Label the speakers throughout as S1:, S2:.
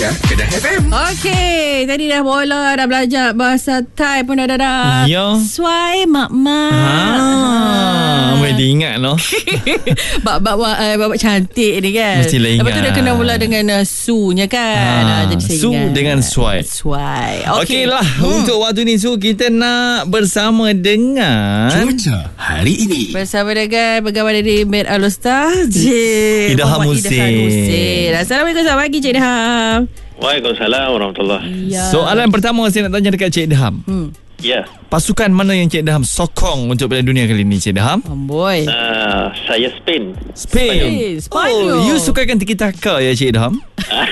S1: Kedah FM.
S2: Okey, tadi dah bola, dah belajar bahasa Thai pun dah.
S3: Ya.
S2: Suai mak.
S3: Boleh diingat no.
S2: Bab cantik ni kan.
S3: Mestilah ingat.
S2: Lepas tu dia kena mula dengan su-nya kan. Jadi saya
S3: Su
S2: ingat.
S3: dengan suai.
S2: Suai.
S3: Okey lah. Untuk waktu ni Su, kita nak bersama dengan
S1: Cuaca hari ini.
S2: Bersama dengan pegawai dari Med Alustaz
S3: Idham Husin.
S2: Assalamualaikum, selamat pagi Cik Idham.
S4: Waalaikumsalam warahmatullahi.
S2: Ya.
S3: Soalan pertama saya nak tanya dekat Cik Idham.
S4: Ya,
S3: Pasukan mana yang Cik Idham sokong untuk Piala Dunia kali ni Cik Idham?
S2: Amboi.
S4: saya Spain.
S3: Spain.
S2: Spanyol.
S3: You sukakan tiki-taka ya Cik Idham?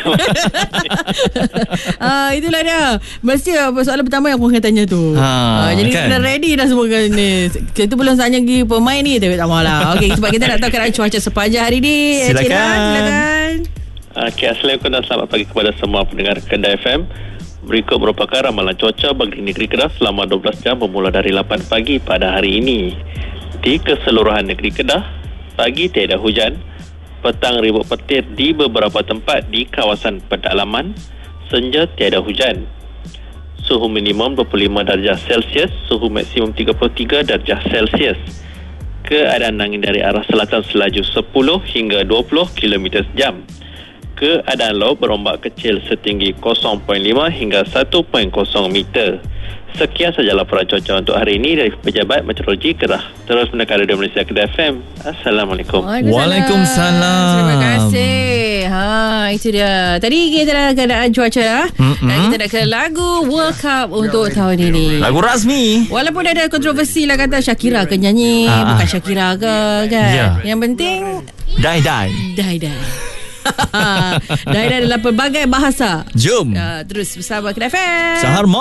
S2: Itulah dia. Mesti soalan pertama yang aku akan tanya tu. Jadi
S3: kan?
S2: kena ready dah semua kan ni. Kita belum tanya lagi pemain ni, tapi tak mahulah. Okey, sebab kita nak tahu keadaan cuaca sepanjang hari ni.
S3: Silakan.
S4: Okay, Assalamualaikum dan selamat pagi kepada semua pendengar Kedah FM. Berikut merupakan ramalan cuaca bagi negeri Kedah selama 12 jam bermula dari 8 pagi pada hari ini. Di keseluruhan negeri Kedah, pagi tiada hujan, petang ribut petir di beberapa tempat di kawasan pedalaman, senja tiada hujan. Suhu minimum 25 darjah Celsius, suhu maksimum 33 darjah Celsius. Keadaan angin dari arah selatan selaju 10 hingga 20 km jam. Keadaan laut berombak kecil setinggi 0.5 hingga 1.0 meter. Sekian saja laporan cuaca untuk hari ini dari Pejabat Meteorologi Kedah. Terus mendengar Radio Malaysia Kedah FM. Assalamualaikum.
S3: Waalaikumsalam.
S2: Terima kasih. Itu dia. Tadi kita dah keadaan cuaca dah. Dan kita nak ke lagu World Cup untuk tahun ini.
S3: Lagu rasmi.
S2: Walaupun ada kontroversi lah, kata Shakira ke nyanyi, bukan Shakira ke kan.
S3: Ya.
S2: Yang penting
S3: Die.
S2: Die. Dah dalam pelbagai bahasa.
S3: Jom.
S2: Terus bersama Kedah FM.
S3: Sahar